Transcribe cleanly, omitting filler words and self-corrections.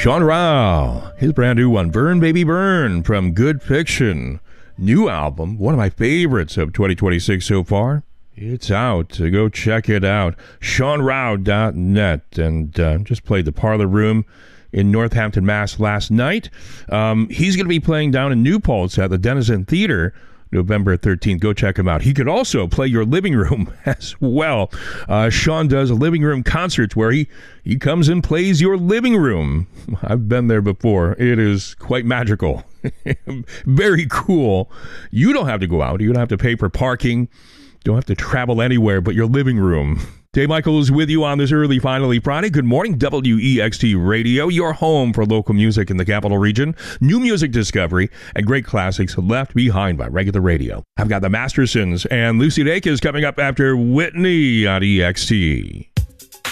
Sean Rao, his brand new one, Burn Baby Burn, from Good Fiction. New album, one of my favorites of 2026 so far. It's out, so go check it out. SeanRao.net, and just played the Parlor Room in Northampton, Mass. last night. He's going to be playing down in New Paltz at the Denizen Theater November 13th. Go check him out. He could also play your living room as well. Sean does living room concerts where he comes and plays your living room. I've been there before. It is quite magical. Very cool. You don't have to go out. You don't have to pay for parking. Don't have to travel anywhere but your living room. Dave Michael is with you on this early Finally Friday. Good morning, WEXT Radio, your home for local music in the capital region, new music discovery, and great classics left behind by regular radio. I've got the Mastersons and Lucy Dacus coming up after Whitney on EXT.